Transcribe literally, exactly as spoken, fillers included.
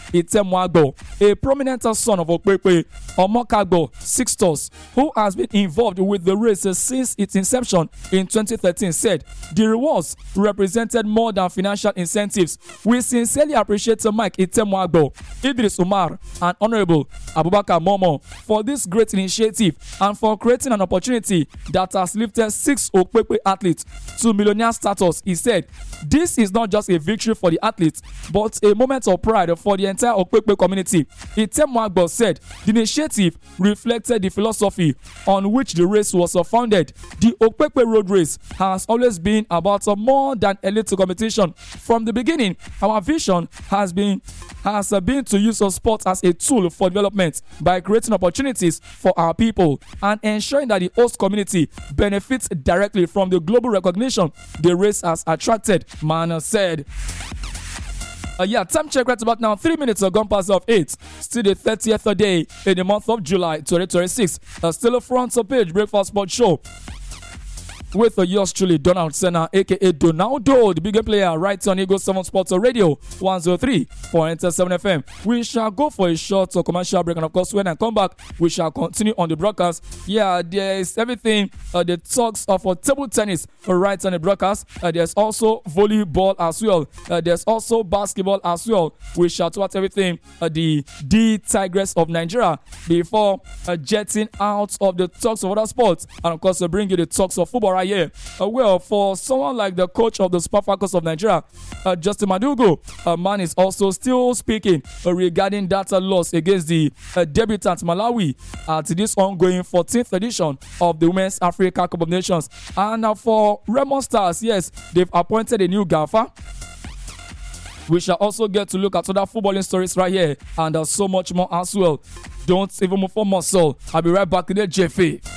Itemwagbo, a prominent son of Okpekpe Omokagbo Sixtus, who has been involved with the race since its inception in twenty thirteen, said the rewards represented more than financial incentives. We sincerely appreciate Mike Itemwagbo, Idris Umar, and Honorable Abubakar Momo for this great initiative and for creating an opportunity that has lifted six Okpekpe athletes to millionaire status. He said, this is not just a victory for the athletes, but a moment of pride for the entire Okpekpe community. Itemwagbo said the initiative reflected the philosophy on which the race was founded. The Okpekpe Road Race has always been about more than elite competition. From the beginning, our vision has been has been to use our sport as a tool for development by creating opportunities for our people and ensuring that the host community benefits directly from the global recognition the race has attracted, Mana said. Uh, yeah, time check right about now. Three minutes have gone past of eight. Still the thirtieth day in the month of July twenty twenty-six. Uh, still a front page breakfast sport show with uh, yours truly, Donald Senna, aka Donaldo, the bigger player, right on Eagle seven Sports Radio one oh three point seven F M. We shall go for a short uh, commercial break, and of course, when I come back, we shall continue on the broadcast. Yeah, there is everything, uh, the talks of uh, table tennis uh, right on the broadcast. Uh, there's also volleyball as well. Uh, there's also basketball as well. We shall talk about everything, uh, the D Tigress of Nigeria, before uh, jetting out of the talks of other sports, and of course, uh, bring you the talks of football. Yeah, uh, well, for someone like the coach of the Super Falcons of Nigeria, uh, Justin Madugu, a uh, man is also still speaking uh, regarding that uh, loss against the uh, debutant Malawi at this ongoing fourteenth edition of the Women's Africa Cup of Nations. And uh, for Remo Stars, yes, they've appointed a new gaffer. We shall also get to look at other footballing stories right here, and uh, so much more as well. Don't even move for muscle. I'll be right back in the J F A.